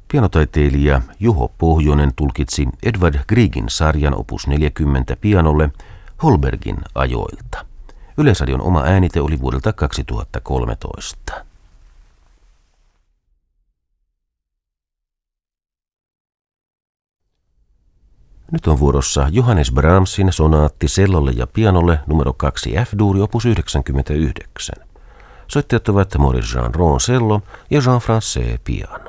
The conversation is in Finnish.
Pianotaiteilija Juho Pohjonen tulkitsi Edvard Griegin sarjan opus 40 pianolle Holbergin ajoilta. Yleisradion oma äänite oli vuodelta 2013. Nyt on vuorossa Johannes Brahmsin sonaatti cellolle ja pianolle numero 2 F-duuri opus 99. Soittajat ovat Maurice Jean Ron cello ja Jean Francais piano.